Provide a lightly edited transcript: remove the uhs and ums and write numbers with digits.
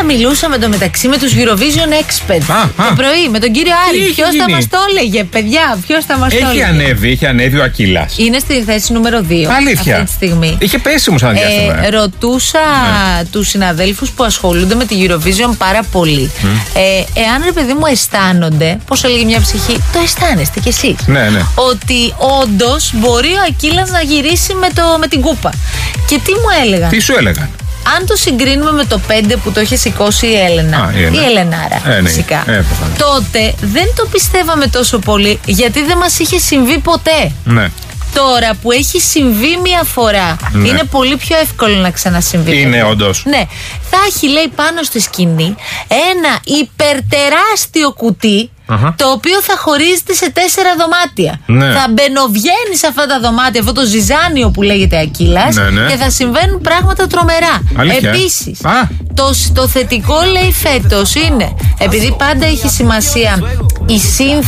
μιλούσαμε το μεταξύ με τους Eurovision Experts το πρωί με τον κύριο Άρη. Ποιος θα μας το έλεγε, παιδιά, ποιος θα μας το έλεγε. Έχει ανέβει ο Ακύλας. Είναι στη θέση νούμερο 2. Αλήθεια. Αυτή τη στιγμή. Είχε πέσει όμως ένα διάστημα. Ρωτούσα τους συναδέλφους που ασχολούνται με τη Eurovision πάρα πολύ. Εάν ρε παιδί μου αισθάνονται, πώς έλεγε μια ψυχή, το αισθάνεστε κι εσείς. Ναι. Ότι όντως μπορεί ο Ακύλας να γυρίσει με την κούπα. Και τι μου έλεγαν. Τι σου έλεγαν. Αν το συγκρίνουμε με το 5 που το είχε σηκώσει η Έλενα, η Ελενάρα φυσικά, τότε δεν το πιστεύαμε τόσο πολύ, γιατί δεν μας είχε συμβεί ποτέ. Ναι. Τώρα που έχει συμβεί μία φορά, είναι πολύ πιο εύκολο να ξανασυμβεί. Είναι όντως. Ναι. Θα έχει, λέει, πάνω στη σκηνή ένα υπερτεράστιο κουτί, το οποίο θα χωρίζεται σε 4 δωμάτια. Ναι. Θα μπαινοβγαίνει σε αυτά τα δωμάτια, αυτό το ζυζάνιο που λέγεται Ακύλας, και θα συμβαίνουν πράγματα τρομερά. Επίσης, το θετικό, λέει, φέτος είναι, επειδή πάντα έχει σημασία η σύνθεση